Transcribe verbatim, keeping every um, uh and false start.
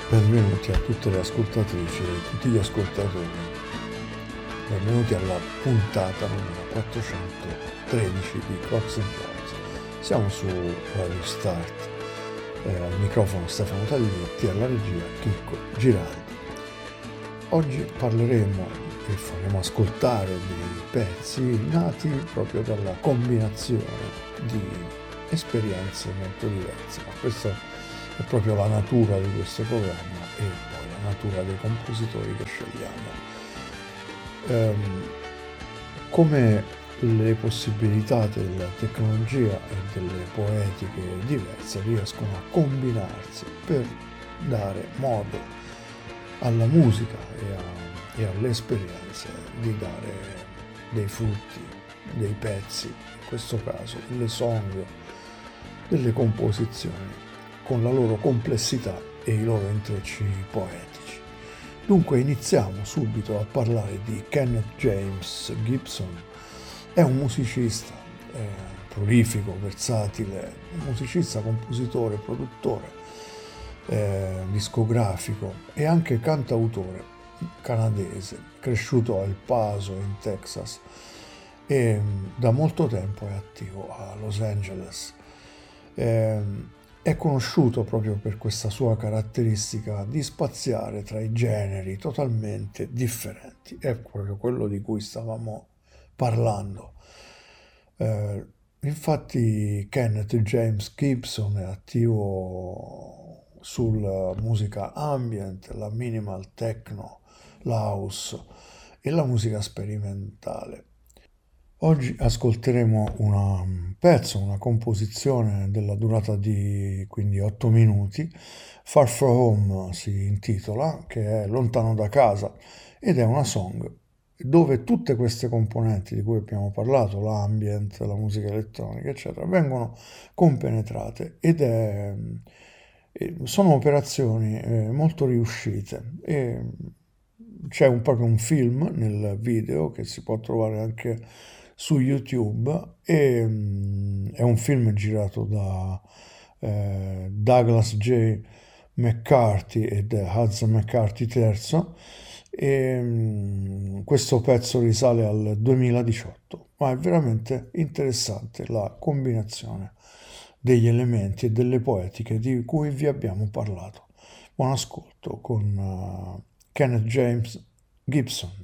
Benvenuti a tutte le ascoltatrici e tutti gli ascoltatori. Benvenuti alla puntata numero quattrocentotredici di Cox and Pause. Siamo su Radio Start. Eh, al microfono Stefano Taglietti, alla regia Chicco Giraldi. Oggi parleremo e faremo ascoltare dei pezzi nati proprio dalla combinazione di esperienze molto diverse, ma questa è proprio la natura di questo programma e poi la natura dei compositori che scegliamo. Um, come le possibilità della tecnologia e delle poetiche diverse riescono a combinarsi per dare modo alla musica e, a, e alle esperienze di dare dei frutti, dei pezzi, in questo caso delle song, delle composizioni, con la loro complessità e i loro intrecci poetici. Dunque iniziamo subito a parlare di Kenneth James Gibson. È un musicista eh, prolifico, versatile, un musicista, compositore, produttore, eh, discografico e anche cantautore canadese, cresciuto a El Paso in Texas e da molto tempo è attivo a Los Angeles. Eh, È conosciuto proprio per questa sua caratteristica di spaziare tra i generi totalmente differenti. È proprio quello di cui stavamo parlando. Eh, infatti Kenneth James Gibson è attivo sulla musica ambient, la minimal techno, la house e la musica sperimentale. Oggi ascolteremo un pezzo, una composizione della durata di quindi otto minuti, Far From Home si intitola, che è Lontano da casa, ed è una song dove tutte queste componenti di cui abbiamo parlato, l'ambient, la musica elettronica, eccetera, vengono compenetrate ed è, sono operazioni molto riuscite e c'è un, proprio un film nel video che si può trovare anche su YouTube e um, è un film girato da eh, Douglas J. McCarthy ed Hudson McCarthy terzo e um, questo pezzo risale al duemiladiciotto, ma è veramente interessante la combinazione degli elementi e delle poetiche di cui vi abbiamo parlato. Buon ascolto con uh, Kenneth James Gibson.